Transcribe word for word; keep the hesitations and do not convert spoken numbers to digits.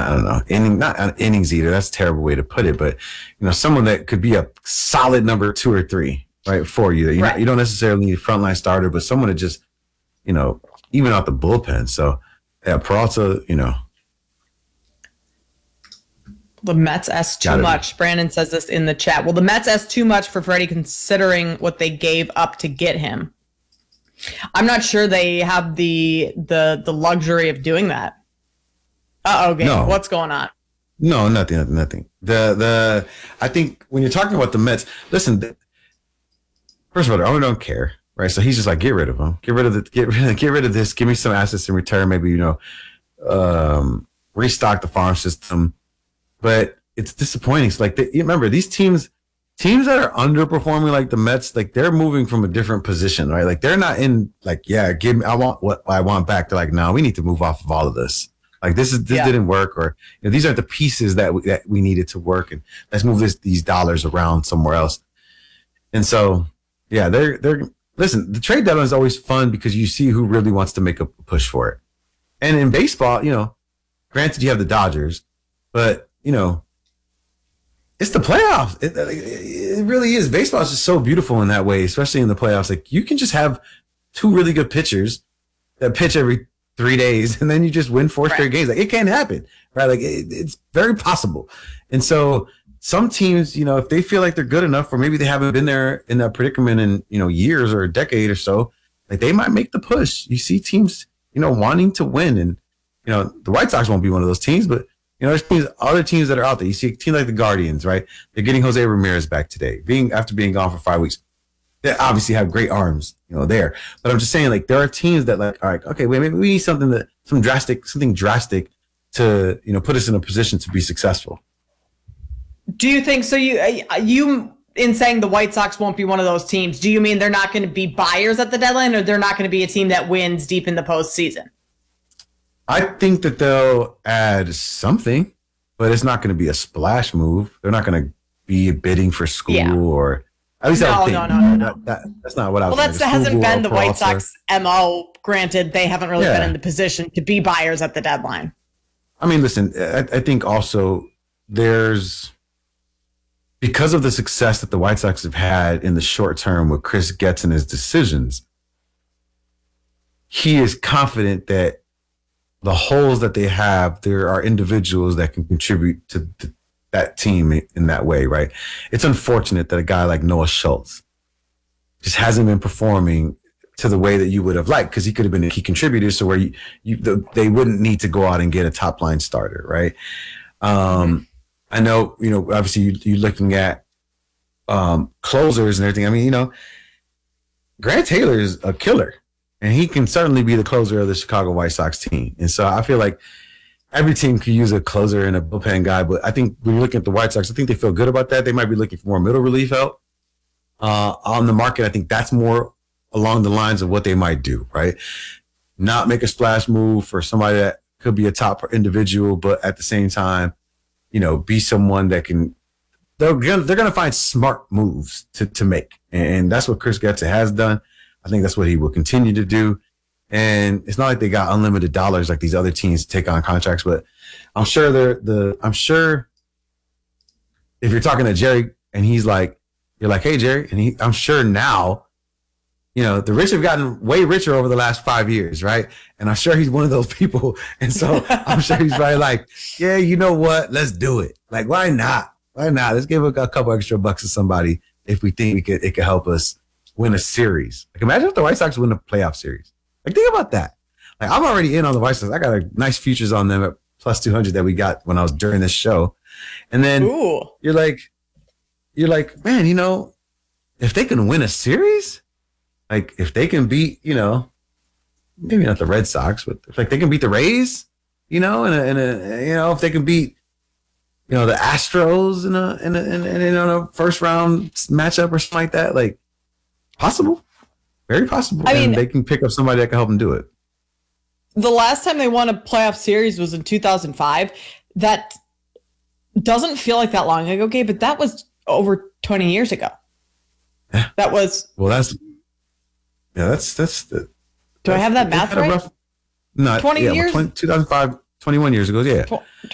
I don't know, inning, not an innings eater. That's a terrible way to put it, but you know, someone that could be a solid number two or three, right, for you. You, right. Know, you don't necessarily need a frontline starter, but someone to just, you know, even out the bullpen. So, yeah, Peralta, you know. The Mets asked too much. Be. Brandon says this in the chat. Well, the Mets asked too much for Freddie considering what they gave up to get him. I'm not sure they have the the the luxury of doing that. Uh oh, game. No. What's going on? No, nothing, nothing, nothing. The the I think when you're talking about the Mets, listen. First of all, I don't care, right? So he's just like, get rid of him, get rid of the, get rid, get rid of this. Give me some assets in return. Maybe you know, um, restock the farm system. But it's disappointing. It's like, they, remember, these teams, teams that are underperforming like the Mets, like they're moving from a different position, right? Like they're not in like, yeah, give me, I want what I want back. They're like, no, we need to move off of all of this. Like this is, this yeah. didn't work, or you know, these aren't the pieces that we, that we needed to work, and let's move this, these dollars around somewhere else. And so, yeah, they're, they're, listen, the trade deadline is always fun because you see who really wants to make a push for it. And in baseball, you know, granted you have the Dodgers, but you know, it's the playoffs. It, it really is. Baseball is just so beautiful in that way, especially in the playoffs. Like you can just have two really good pitchers that pitch every three days, and then you just win four right. straight games. Like it can happen, right? Like it, it's very possible. And so some teams, you know, if they feel like they're good enough, or maybe they haven't been there in that predicament in you know years or a decade or so, like they might make the push. You see teams, you know, wanting to win, and you know the White Sox won't be one of those teams, but. You know, there's teams, other teams that are out there. You see a team like the Guardians, right? They're getting Jose Ramirez back today, being after being gone for five weeks. They obviously have great arms, you know, there. But I'm just saying, like, there are teams that, like, all right, okay, wait, maybe we need something that, some drastic, something drastic to, you know, put us in a position to be successful. Do you think so? You, you, in saying the White Sox won't be one of those teams, do you mean they're not going to be buyers at the deadline, or they're not going to be a team that wins deep in the postseason? I think that they'll add something, but it's not going to be a splash move. They're not going to be bidding for school yeah. or at least no, I think. No, no, no, no. That, that, that's not what I was Well, that hasn't been the White Sox M O. Granted, they haven't really yeah. been in the position to be buyers at the deadline. I mean, listen, I, I think also there's, because of the success that the White Sox have had in the short term with Chris Getz and his decisions, he is confident that the holes that they have, there are individuals that can contribute to th- that team in, in that way, right? It's unfortunate that a guy like Noah Schultz just hasn't been performing to the way that you would have liked, because he could have been a key contributor, so where you, you the, they wouldn't need to go out and get a top line starter, right? Um, I know, you know, obviously you, you're looking at um, closers and everything. I mean, you know, Grant Taylor is a killer. And he can certainly be the closer of the Chicago White Sox team. And so I feel like every team could use a closer and a bullpen guy. But I think when you're looking at the White Sox, I think they feel good about that. They might be looking for more middle relief help uh, on the market. I think that's more along the lines of what they might do, right? Not make a splash move for somebody that could be a top individual, but at the same time, you know, be someone that can, they're gonna, they're going to find smart moves to, to make. And that's what Chris Getz has done. I think that's what he will continue to do. And it's not like they got unlimited dollars like these other teams to take on contracts, but I'm sure they're the, I'm sure if you're talking to Jerry and he's like, you're like, hey, Jerry. And he, I'm sure now, you know, the rich have gotten way richer over the last five years. Right. And I'm sure he's one of those people. And so I'm sure he's probably like, yeah, you know what? Let's do it. Like, why not? Why not? Let's give a, a couple extra bucks to somebody if we think we could, it could help us win a series. Like, imagine if the White Sox win a playoff series. Like, think about that. Like, I'm already in on the White Sox. I got a nice futures on them at plus two hundred that we got when I was during this show. And then Ooh. you're like, you're like, man, you know, if they can win a series, like if they can beat, you know, maybe not the Red Sox, but if like they can beat the Rays, you know, and a, a, you know, if they can beat, you know, the Astros in a, in a, in a, in a first round matchup or something like that, like, possible, very possible. I mean, and they can pick up somebody that can help them do it. The last time they won a playoff series was in two thousand five. That doesn't feel like that long ago, Gabe, but that was over twenty years ago. Yeah. That was well. That's yeah. That's that's. The, do that's, I have that math right? Rough, no, twenty yeah, years. Well, twenty, two thousand five, twenty-one years ago. Yeah.